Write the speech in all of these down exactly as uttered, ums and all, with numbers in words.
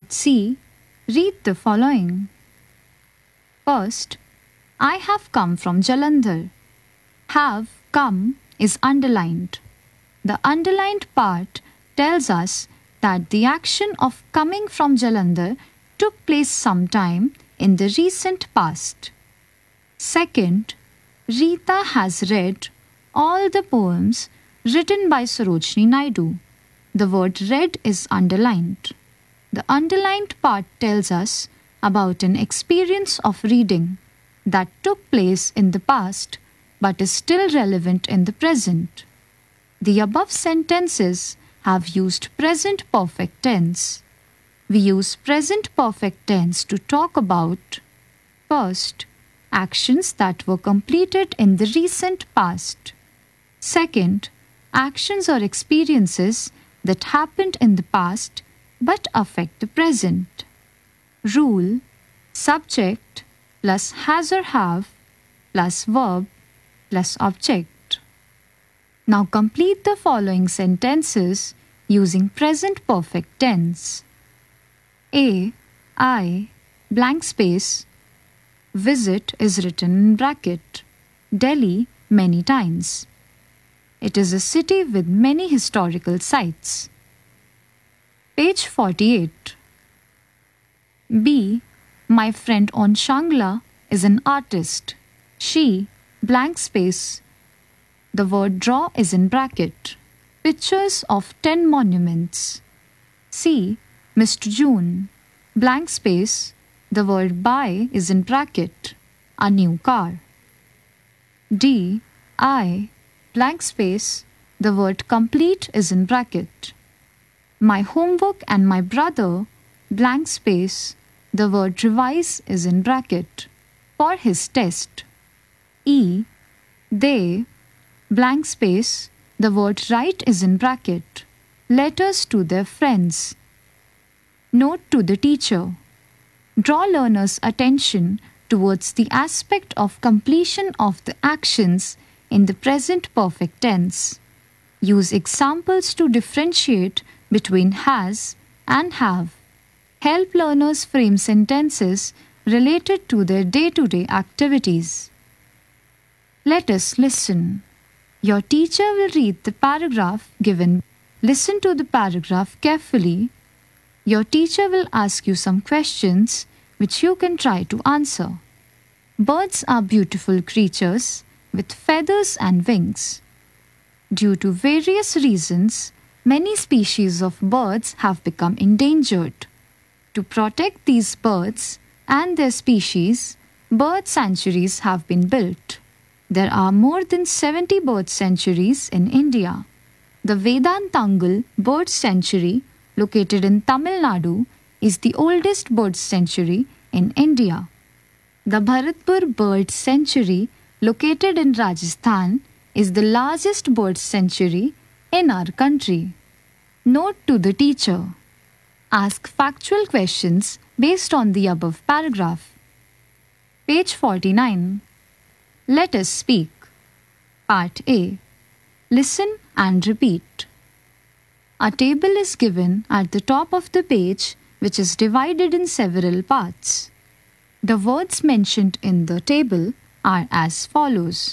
Part C. Read the following. First, I have come from Jalandhar. Have come is underlined. The underlined part tells us that the action of coming from Jalandhar took place sometime in the recent past. Second, Rita has read all the poems written by Sarojini Naidu. The word read is underlined. The underlined part tells us about an experience of reading that took place in the past but is still relevant in the present. The above sentences have used present perfect tense. We use present perfect tense to talk about first, actions that were completed in the recent past. Second, actions or experiences that happened in the past but affect the present. Rule, subject plus has or have plus verb plus object. Now complete the following sentences using present perfect tense. A. I, blank space, visit is written in bracket. Delhi many times. It is a city with many historical sites. Page forty-eight. B. My friend on Shangla is an artist. She, blank space. The word draw is in bracket. Pictures of ten monuments. C. Mister June, blank space. The word buy is in bracket. A new car. D. I, blank space. The word complete is in bracket. My homework and my brother, blank space. The word revise is in bracket. For his test. E. They, blank space. The word write is in bracket. Letters to their friends. Note to the teacher. Draw learners' attention towards the aspect of completion of the actions in the present perfect tense. Use examples to differentiate between has and have. Help learners frame sentences related to their day-to-day activities. Let us listen. Your teacher will read the paragraph given. Listen to the paragraph carefully. Your teacher will ask you some questions which you can try to answer. Birds are beautiful creatures with feathers and wings. Due to various reasons, many species of birds have become endangered. To protect these birds and their species, bird sanctuaries have been built. There are more than seventy bird sanctuaries in India. The Vedantangal Bird Sanctuary, located in Tamil Nadu, is the oldest bird sanctuary in India. The Bharatpur Bird Sanctuary, located in Rajasthan, is the largest bird sanctuary in our country. Note to the teacher. Ask factual questions based on the above paragraph. Page forty-nine. Let us speak. Part A. Listen and repeat. A table is given at the top of the page which is divided in several parts. The words mentioned in the table are as follows.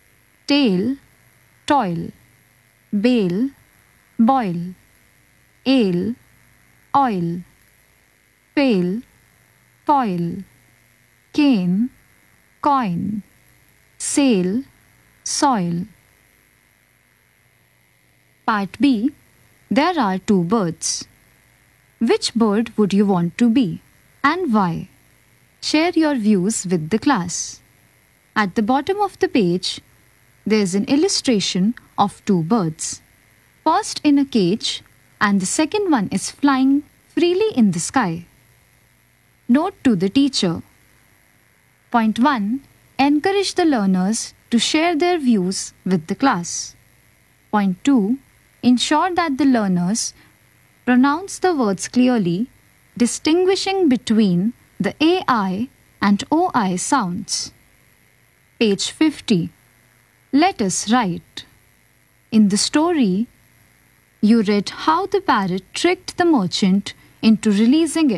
Tail, toil. Bale, boil. Ale, oil. Fail, foil. Cane, coin. Sail, soil. Part B. There are two birds. Which bird would you want to be and why? Share your views with the class. At the bottom of the page, there is an illustration of two birds. First in a cage and the second one is flying freely in the sky. Note to the teacher. Point one. Encourage the learners to share their views with the class. Point two. Ensure that the learners pronounce the words clearly, distinguishing between the A I and O I sounds. Page fifty. Let us write. In the story, you read how the parrot tricked the merchant into releasing it.